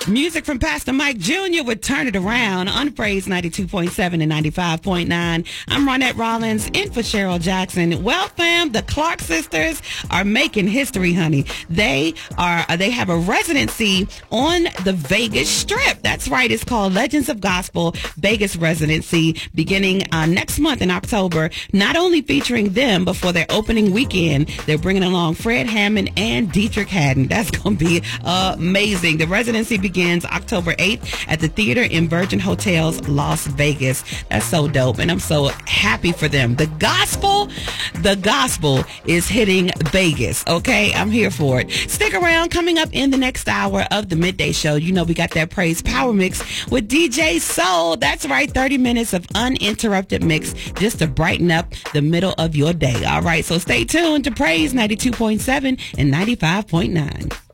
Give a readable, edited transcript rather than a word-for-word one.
Music from Pastor Mike Jr. would Turn It Around on Praise 92.7 and 95.9. I'm Ronette Rollins in for Cheryl Jackson. Well, fam, the Clark sisters are making history, honey. They have a residency on the Vegas Strip. That's right. It's called Legends of Gospel Vegas Residency beginning next month in October. Not only featuring them, but for their opening weekend, they're bringing along Fred Hammond and Dietrich Haddon. That's going to be amazing. The residency begins October 8th at the Theater in Virgin Hotels, Las Vegas. That's so dope, and I'm so happy for them. The gospel is hitting Vegas, okay? I'm here for it. Stick around. Coming up in the next hour of the Midday Show, you know we got that Praise Power Mix with DJ Soul. That's right, 30 minutes of uninterrupted mix just to brighten up the middle of your day. All right, so stay tuned to Praise 92.7 and 95.9.